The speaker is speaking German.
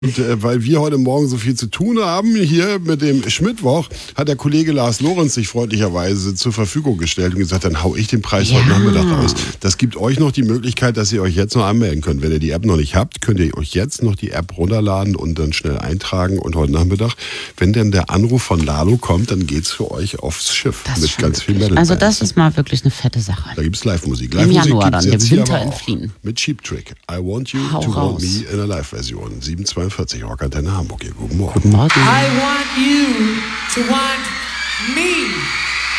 Und weil wir heute Morgen so viel zu tun haben, hier mit dem Schmittwoch, hat der Kollege Lars Lorenz sich freundlicherweise zur Verfügung gestellt und gesagt, dann hau ich den Preis heute Nachmittag raus. Das gibt euch noch die Möglichkeit, dass ihr euch jetzt noch anmelden könnt. Wenn ihr die App noch nicht habt, könnt ihr euch jetzt noch die App runterladen und dann schnell eintragen. Und heute Nachmittag, wenn dann der Anruf von Lalo kommt, dann geht's für euch aufs Schiff. Das mit ganz viel Metal. Also das ist mal wirklich eine fette Sache. Da gibt's Live-Musik. Im Januar dann, dem Winter entfliehen. Mit Cheap Trick. I Want You Hau to raus. Want Me in a Live-Version. 742 Rockantenne Hamburg. Hier. Guten Morgen. Guten Morgen. I want you to want me.